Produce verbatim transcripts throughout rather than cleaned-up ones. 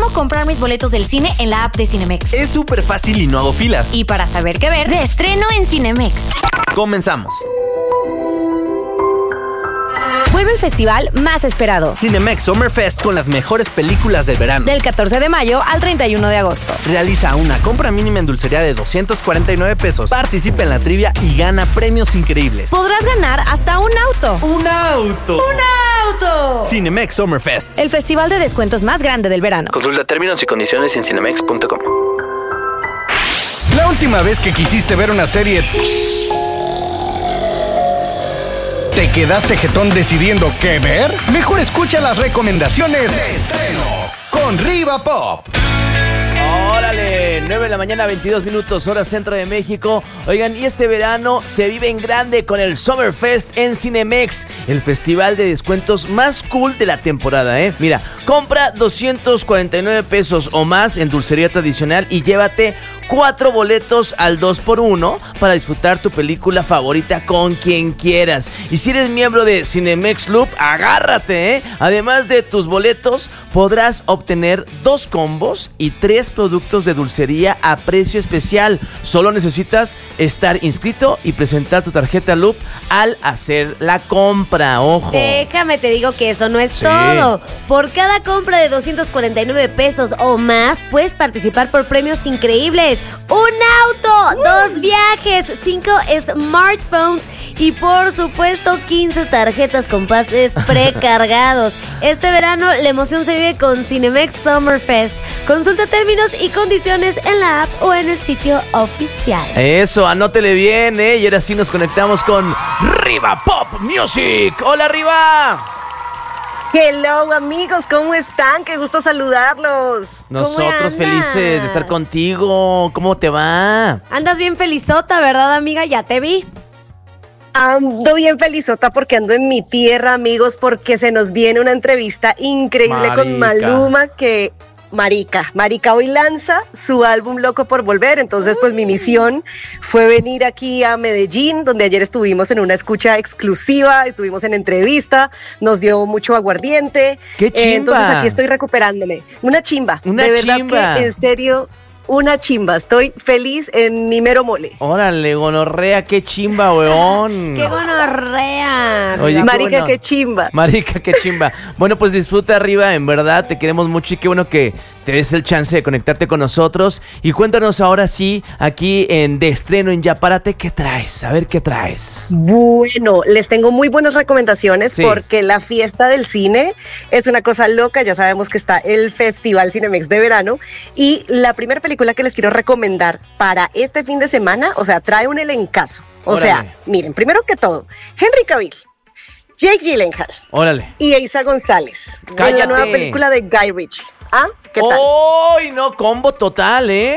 puedo comprar mis boletos del cine en la app de Cinemex. Es súper fácil y no hago filas. Y para saber qué ver, de estreno en Cinemex. Comenzamos. Vuelve el festival más esperado. Cinemex Summer Fest con las mejores películas del verano. Del catorce de mayo al treinta y uno de agosto. Realiza una compra mínima en dulcería de doscientos cuarenta y nueve pesos. Participa en la trivia y gana premios increíbles. Podrás ganar hasta un auto. ¡Un auto! ¡Un auto! Cinemex Summer Fest. El festival de descuentos más grande del verano. Consulta términos y condiciones en cinemex punto com. La última vez que quisiste ver una serie, ¿te quedaste jetón decidiendo qué ver? Mejor escucha las recomendaciones de estreno con Riva Pop. ¡Órale! nueve de la mañana, veintidós minutos, hora centro de México. Oigan, y este verano se vive en grande con el Summer Fest en Cinemex, el festival de descuentos más cool de la temporada, ¿eh? Mira, compra doscientos cuarenta y nueve pesos o más en dulcería tradicional y llévate cuatro boletos al dos por uno para disfrutar tu película favorita con quien quieras. Y si eres miembro de Cinemex Loop, agárrate, ¿eh? Además de tus boletos, podrás obtener dos combos y tres productos de dulcería a precio especial. Solo necesitas estar inscrito y presentar tu tarjeta Loop al hacer la compra. Ojo. Déjame te digo que eso no es Sí. todo. Por cada compra de doscientos cuarenta y nueve pesos o más, puedes participar por premios increíbles. Un auto, uh. dos viajes, cinco smartphones y por supuesto quince tarjetas con pases precargados. Este verano la emoción se vive con Cinemex Summer Fest. Consulta términos y condiciones en la app o en el sitio oficial. Eso, anótele bien, ¿eh? Y ahora sí nos conectamos con Riva Pop Music. ¡Hola, Riva! Hello, amigos, ¿cómo están? Qué gusto saludarlos. Nosotros felices de estar contigo. ¿Cómo te va? Andas bien felizota, ¿verdad, amiga? Ya te vi. Ando bien felizota porque ando en mi tierra, amigos, porque se nos viene una entrevista increíble Marica. con Maluma que... Marica, Marica hoy lanza su álbum Loco por Volver, entonces pues mi misión fue venir aquí a Medellín, donde ayer estuvimos en una escucha exclusiva, estuvimos en entrevista, nos dio mucho aguardiente. ¡Qué chimba! Eh, entonces aquí estoy recuperándome, una chimba, Una de verdad chimba. que en serio... Una chimba, estoy feliz en mi mero mole. Órale, gonorrea, qué chimba, weón. ¡Qué gonorrea! Oye, qué Marica, bueno. qué chimba. Marica, qué chimba. Bueno, pues disfruta, Arriba, en verdad, te queremos mucho y qué bueno que te des el chance de conectarte con nosotros. Y cuéntanos ahora sí, aquí en De Estreno en Ya Párate, ¿qué traes? A ver, ¿qué traes? Bueno, les tengo muy buenas recomendaciones Sí. porque la fiesta del cine es una cosa loca. Ya sabemos que está el Festival Cinemex de verano y la primera película que les quiero recomendar para este fin de semana, o sea, trae un elencazo. O Órale. sea, miren, primero que todo, Henry Cavill, Jake Gyllenhaal Órale. y Eiza González en Cállate. la nueva película de Guy Ritchie. ¿Ah? ¿Qué tal? ¡Uy, no! Combo total, ¿eh?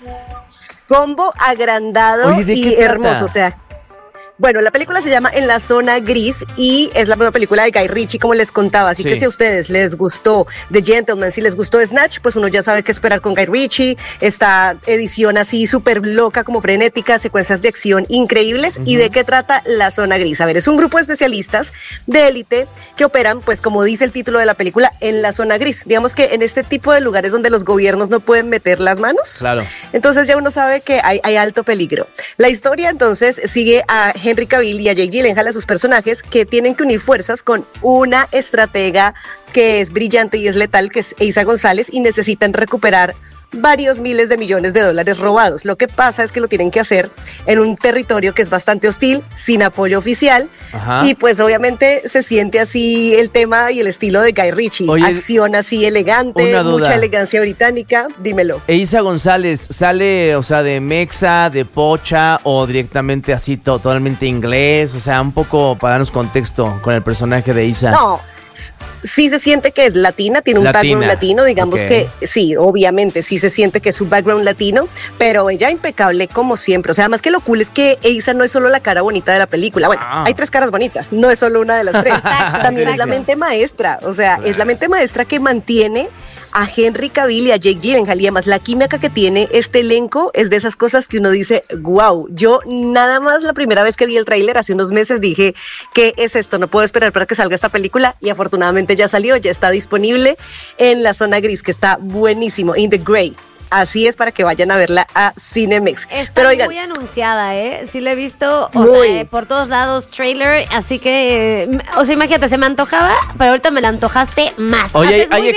Combo agrandado Oye, ¿de y qué trata? hermoso, o sea... Bueno, la película se llama En la Zona Gris y es la nueva película de Guy Ritchie, como les contaba. Así Sí. que si a ustedes les gustó The Gentleman, si les gustó Snatch, pues uno ya sabe qué esperar con Guy Ritchie. Esta edición así súper loca, como frenética, secuencias de acción increíbles. Uh-huh. ¿Y de qué trata La Zona Gris? A ver, es un grupo de especialistas de élite que operan, pues como dice el título de la película, en la Zona Gris. Digamos que en este tipo de lugares donde los gobiernos no pueden meter las manos. Claro. Entonces ya uno sabe que hay, hay alto peligro. La historia entonces sigue a Henry Cavill y a Jake Gyllenhaal, a sus personajes, que tienen que unir fuerzas con una estratega que es brillante y es letal, que es Eiza González, y necesitan recuperar varios miles de millones de dólares robados. Lo que pasa es que lo tienen que hacer en un territorio que es bastante hostil, sin apoyo oficial. Ajá. Y pues obviamente se siente así el tema y el estilo de Guy Ritchie. Oye, acción así elegante, mucha elegancia británica. Dímelo. Eiza González, ¿sale, o sea, de mexa, de pocha o directamente así to- totalmente inglés? O sea, un poco para darnos contexto con el personaje de Eiza. No, sí se siente que es latina, tiene un latina. background latino, digamos okay. que sí, obviamente sí se siente que es un background latino, pero ella impecable como siempre. O sea, además que lo cool es que Eiza no es solo la cara bonita de la película. Bueno, ah. hay tres caras bonitas, no es solo una de las tres. También es la mente maestra, o sea, claro. es la mente maestra que mantiene a Henry Cavill y a Jake Gyllenhaal, y además la química que tiene este elenco es de esas cosas que uno dice, wow, yo nada más la primera vez que vi el tráiler hace unos meses dije, ¿qué es esto? No puedo esperar para que salga esta película, y afortunadamente ya salió, ya está disponible en la zona gris, que está buenísimo, In the Grey. Así es, para que vayan a verla a Cinemex. Está Pero, oigan, muy anunciada, ¿eh? Sí la he visto, o Muy. sea, eh, por todos lados, trailer, así que, eh, o sea, imagínate, se me antojaba, pero ahorita me la antojaste más. Oye, Haces muy hay bien.